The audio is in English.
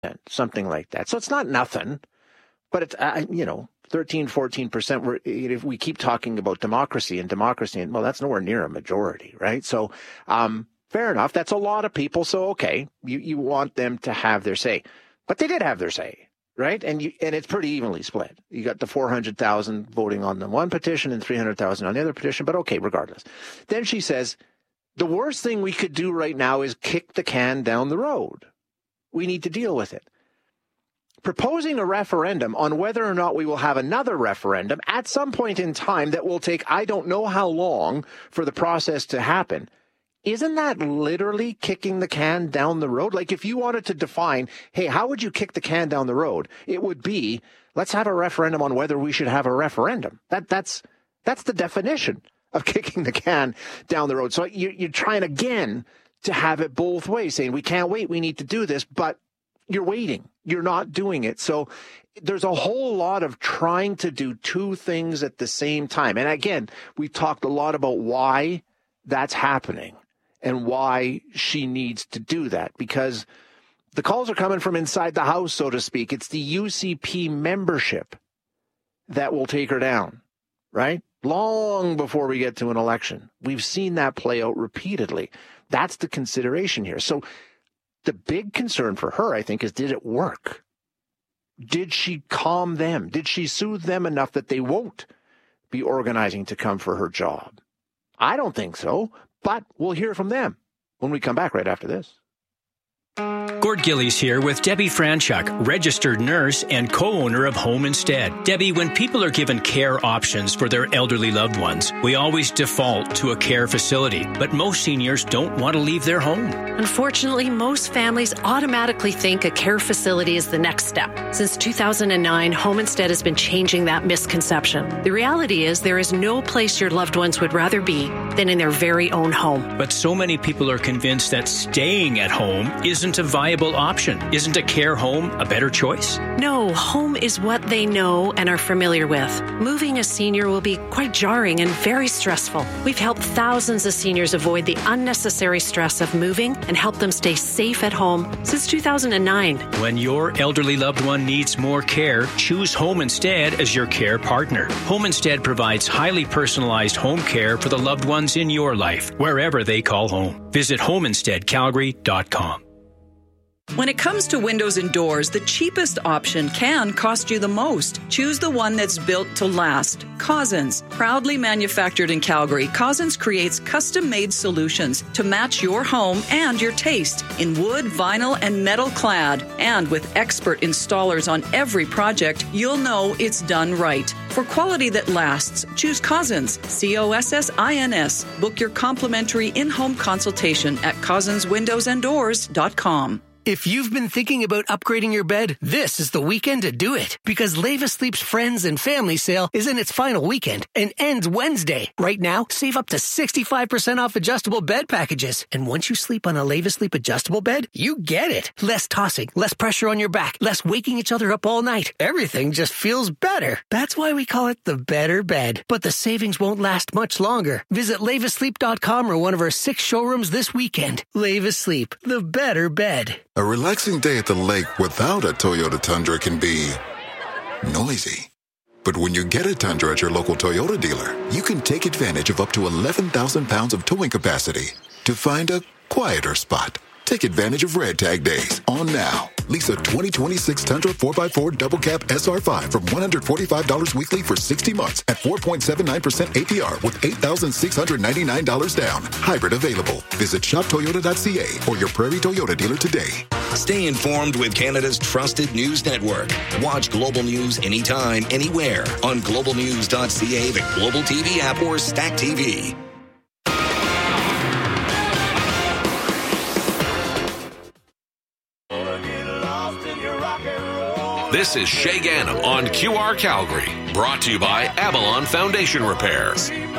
something like that. So it's not nothing, but it's, 13, 14%. If we keep talking about democracy, and well, that's nowhere near a majority, right? So, fair enough. That's a lot of people. So, okay, you want them to have their say, but they did have their say, right? And it's pretty evenly split. You got the 400,000 voting on the one petition and 300,000 on the other petition, but okay, regardless. Then she says, the worst thing we could do right now is kick the can down the road. We need to deal with it. Proposing a referendum on whether or not we will have another referendum at some point in time that will take, I don't know how long for the process to happen. Isn't that literally kicking the can down the road? Like if you wanted to define, hey, how would you kick the can down the road? It would be, let's have a referendum on whether we should have a referendum. That's the definition of kicking the can down the road. So you're trying again to have it both ways, saying we can't wait, we need to do this, but you're waiting. You're not doing it. So there's a whole lot of trying to do two things at the same time. And again, we've talked a lot about why that's happening and why she needs to do that, because the calls are coming from inside the house, so to speak. It's the UCP membership that will take her down, right? Long before we get to an election. We've seen that play out repeatedly. That's the consideration here. So the big concern for her, I think, is did it work? Did she calm them? Did she soothe them enough that they won't be organizing to come for her job? I don't think so, but we'll hear from them when we come back right after this. Gord Gillies here with Debbie Franchuk, registered nurse and co-owner of Home Instead. Debbie, when people are given care options for their elderly loved ones, we always default to a care facility, but most seniors don't want to leave their home. Unfortunately, most families automatically think a care facility is the next step. Since 2009, Home Instead has been changing that misconception. The reality is there is no place your loved ones would rather be than in their very own home. But so many people are convinced that staying at home isn't a viable option. Isn't a care home a better choice? No, home is what they know and are familiar with. Moving a senior will be quite jarring and very stressful. We've helped thousands of seniors avoid the unnecessary stress of moving and help them stay safe at home since 2009. When your elderly loved one needs more care, choose Home Instead as your care partner. Home Instead provides highly personalized home care for the loved ones in your life, wherever they call home. Visit homeinsteadcalgary.com. When it comes to windows and doors, the cheapest option can cost you the most. Choose the one that's built to last. Cousins. Proudly manufactured in Calgary, Cousins creates custom-made solutions to match your home and your taste in wood, vinyl, and metal clad. And with expert installers on every project, you'll know it's done right. For quality that lasts, choose Cousins. COSSINS. Book your complimentary in-home consultation at cousinswindowsanddoors.com. If you've been thinking about upgrading your bed, this is the weekend to do it. Because Leva Sleep's Friends and Family Sale is in its final weekend and ends Wednesday. Right now, save up to 65% off adjustable bed packages. And once you sleep on a Leva Sleep adjustable bed, you get it. Less tossing, less pressure on your back, less waking each other up all night. Everything just feels better. That's why we call it the better bed. But the savings won't last much longer. Visit levasleep.com or one of our 6 showrooms this weekend. Leva Sleep, the better bed. A relaxing day at the lake without a Toyota Tundra can be noisy. But when you get a Tundra at your local Toyota dealer, you can take advantage of up to 11,000 pounds of towing capacity to find a quieter spot. Take advantage of Red Tag Days on now. Lease a 2026 Tundra 4x4 Double Cab SR5 from $145 weekly for 60 months at 4.79% APR with $8,699 down. Hybrid available. Visit shoptoyota.ca or your Prairie Toyota dealer today. Stay informed with Canada's trusted news network. Watch Global News anytime, anywhere on globalnews.ca, the Global TV app, or Stack TV. This is Shay Gannam on QR Calgary, brought to you by Avalon Foundation Repair.